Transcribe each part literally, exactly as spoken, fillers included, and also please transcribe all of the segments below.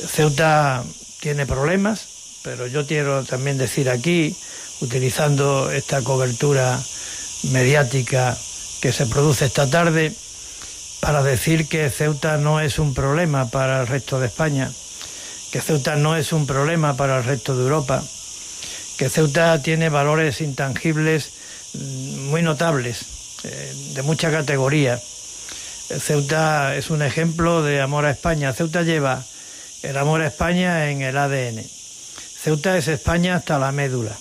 Ceuta tiene problemas, pero yo quiero también decir aquí, utilizando esta cobertura mediática que se produce esta tarde, para decir que Ceuta no es un problema para el resto de España, que Ceuta no es un problema para el resto de Europa, que Ceuta tiene valores intangibles muy notables, eh, de mucha categoría. Ceuta es un ejemplo de amor a España. Ceuta lleva el amor a España en el A D N. Ceuta es España hasta la médula.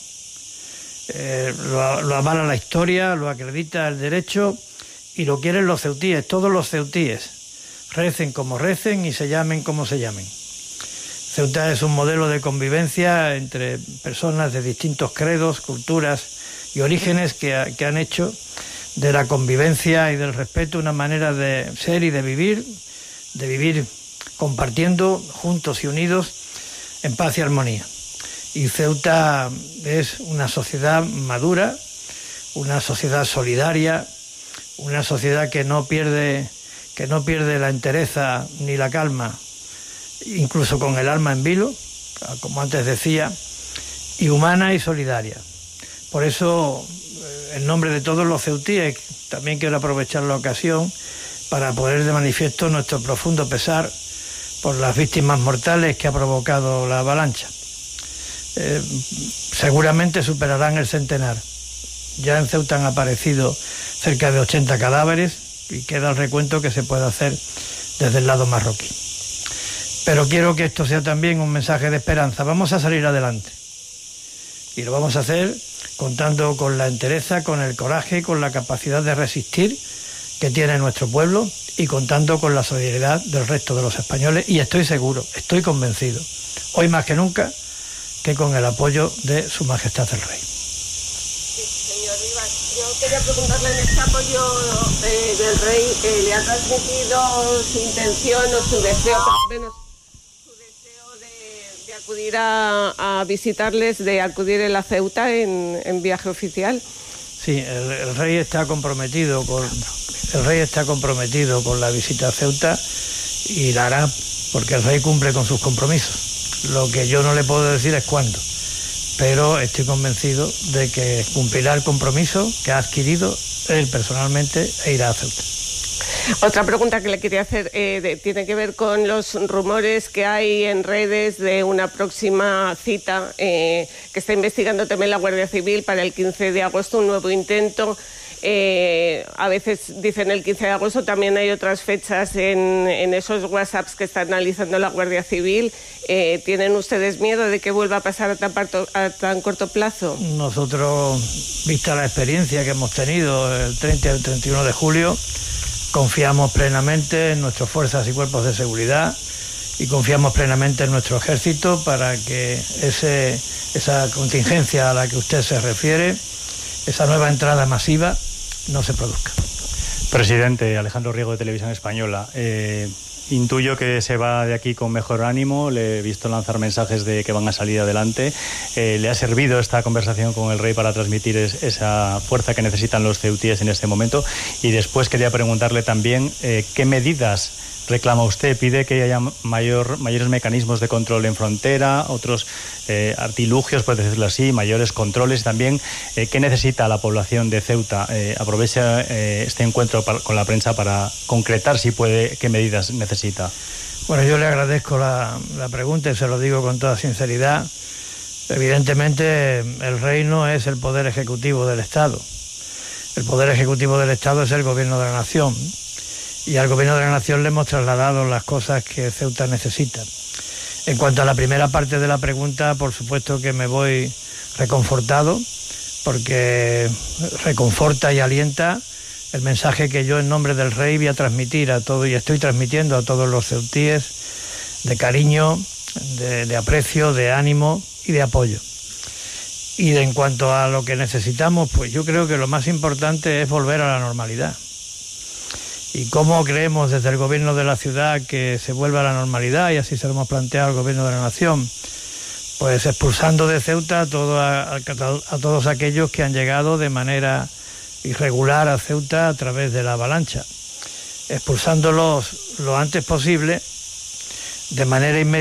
Eh, lo, lo avala la historia, lo acredita el derecho y lo quieren los ceutíes, todos los ceutíes. Recen como recen y se llamen como se llamen. Ceuta es un modelo de convivencia entre personas de distintos credos, culturas y orígenes que, que han hecho de la convivencia y del respeto una manera de ser y de vivir, de vivir compartiendo juntos y unidos en paz y armonía. Y Ceuta es una sociedad madura, una sociedad solidaria, una sociedad que no pierde, que no pierde la entereza ni la calma, incluso con el alma en vilo, como antes decía, y humana y solidaria. Por eso, en nombre de todos los ceutíes, también quiero aprovechar la ocasión para poner de manifiesto nuestro profundo pesar por las víctimas mortales que ha provocado la avalancha. Eh, seguramente superarán el centenar. Ya en Ceuta han aparecido cerca de ochenta cadáveres y queda el recuento que se puede hacer desde el lado marroquí. Pero quiero que esto sea también un mensaje de esperanza. Vamos a salir adelante. Y lo vamos a hacer contando con la entereza, con el coraje, con la capacidad de resistir que tiene nuestro pueblo y contando con la solidaridad del resto de los españoles. Y estoy seguro, estoy convencido, hoy más que nunca, que con el apoyo de Su Majestad el Rey. Sí, señor Rivas, yo quería preguntarle en este apoyo eh, del Rey, eh, ¿le ha transmitido su intención o su deseo, por lo menos, de acudir a, a visitarles, de acudir en la Ceuta en, en viaje oficial? Sí, el, el rey está comprometido con el rey está comprometido con la visita a Ceuta y la hará porque el rey cumple con sus compromisos. Lo que yo no le puedo decir es cuándo, pero estoy convencido de que cumplirá el compromiso que ha adquirido él personalmente e irá a Ceuta. Otra pregunta que le quería hacer eh, de, tiene que ver con los rumores que hay en redes de una próxima cita eh, que está investigando también la Guardia Civil para el quince de agosto, un nuevo intento. Eh, a veces dicen el quince de agosto, también hay otras fechas en, en esos WhatsApps que está analizando la Guardia Civil. Eh, ¿Tienen ustedes miedo de que vuelva a pasar a tan, parto, a tan corto plazo? Nosotros, vista la experiencia que hemos tenido el treinta y el treinta y uno de julio, confiamos plenamente en nuestras fuerzas y cuerpos de seguridad y confiamos plenamente en nuestro ejército para que ese, esa contingencia a la que usted se refiere, esa nueva entrada masiva, no se produzca. Presidente, Alejandro Riego de Televisión Española, eh, intuyo que se va de aquí con mejor ánimo, le he visto lanzar mensajes de que van a salir adelante. Eh, ¿Le ha servido esta conversación con el rey para transmitir es, esa fuerza que necesitan los ceutíes en este momento? Y después quería preguntarle también eh, qué medidas reclama usted. ¿Pide que haya mayor, mayores mecanismos de control en frontera, otros eh, artilugios, por decirlo así, mayores controles? También, eh, ¿qué necesita la población de Ceuta? Eh, aprovecha eh, este encuentro para, con la prensa para concretar, si puede, qué medidas necesita. Bueno, yo le agradezco la, la pregunta y se lo digo con toda sinceridad. Evidentemente, el rey no es el poder ejecutivo del Estado. El poder ejecutivo del Estado es el gobierno de la nación. Y al gobierno de la nación le hemos trasladado las cosas que Ceuta necesita. En cuanto a la primera parte de la pregunta, por supuesto que me voy reconfortado, porque reconforta y alienta el mensaje que yo en nombre del rey voy a transmitir a todos y estoy transmitiendo a todos los ceutíes de cariño, de, de aprecio, de ánimo y de apoyo. Y de, en cuanto a lo que necesitamos, pues yo creo que lo más importante es volver a la normalidad. ¿Y cómo creemos desde el gobierno de la ciudad que se vuelva a la normalidad? Y así se lo hemos planteado al gobierno de la nación. Pues expulsando de Ceuta a, todo, a, a, a todos aquellos que han llegado de manera irregular a Ceuta a través de la avalancha. Expulsándolos lo antes posible, de manera inmediata.